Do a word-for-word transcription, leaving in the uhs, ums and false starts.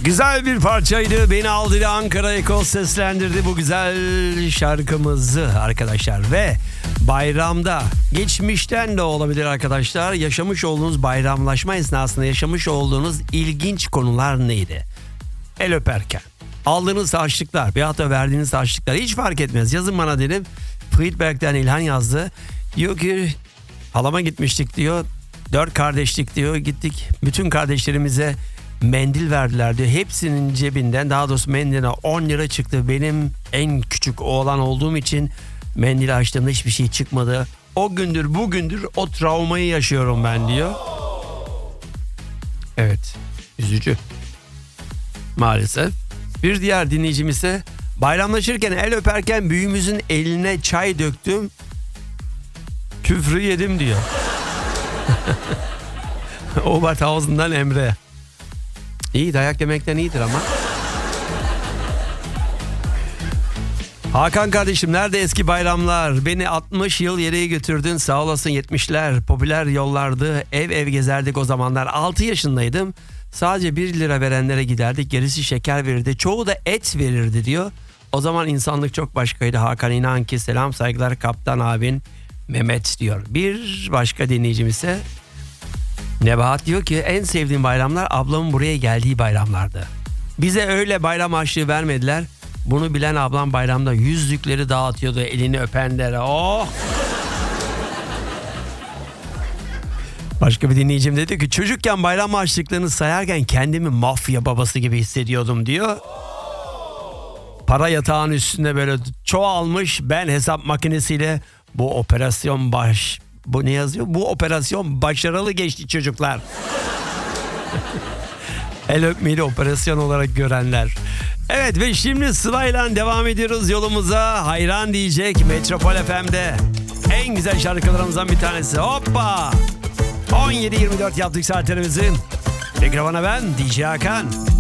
Güzel bir parçaydı. Beni aldı Ankara Eko seslendirdi bu güzel şarkımızı arkadaşlar. Ve bayramda, geçmişten de olabilir arkadaşlar, yaşamış olduğunuz bayramlaşma esnasında yaşamış olduğunuz ilginç konular neydi? El öperken aldığınız harçlıklar, bir hafta verdiğiniz harçlıklar, hiç fark etmez. Yazın bana dedim. Friedberg'den İlhan yazdı. Diyor ki halama gitmiştik diyor. Dört kardeşlik diyor. Gittik bütün kardeşlerimize mendil verdiler diyor. Hepsinin cebinden, daha doğrusu mendiline on lira çıktı. Benim en küçük oğlan olduğum için mendili açtığımda hiçbir şey çıkmadı. O gündür bugündür o travmayı yaşıyorum ben diyor. Evet, üzücü. Maalesef. Bir diğer dinleyicimiz ise bayramlaşırken el öperken büyüğümüzün eline çay döktüm. Küfrü yedim diyor. Oberthausen'dan Emre. İyi, dayak yemekten iyidir ama. Hakan kardeşim, nerede eski bayramlar? Beni altmış yıl yere götürdün, sağ olasın. Yetmişler popüler yollardı. Ev ev gezerdik o zamanlar. altı yaşındaydım. Sadece bir lira verenlere giderdik. Gerisi şeker verirdi. Çoğu da et verirdi diyor. O zaman insanlık çok başkaydı. Hakan, inan ki selam saygılar kaptan abin Mehmet diyor. Bir başka dinleyicimiz ise Nebahat diyor ki en sevdiğim bayramlar ablamın buraya geldiği bayramlardı. Bize öyle bayram harçlığı vermediler. Bunu bilen ablam bayramda yüzlükleri dağıtıyordu elini öpenlere. Oh! Başka bir dinleyicim dedi ki çocukken bayram harçlıklarını sayarken kendimi mafya babası gibi hissediyordum diyor. Para yatağın üstünde böyle çoğalmış, ben hesap makinesiyle bu operasyon baş... Bu ne yazıyor? Bu operasyon başarılı geçti çocuklar. El öpmeyi de operasyon olarak görenler. Evet ve şimdi sırayla devam ediyoruz yolumuza. Hayran diyecek Metropol F M'de. En güzel şarkılarımızdan bir tanesi. Hoppa! on yedi yirmi dört yaptık saatlerimizin. Mikrofona ben D J Hakan.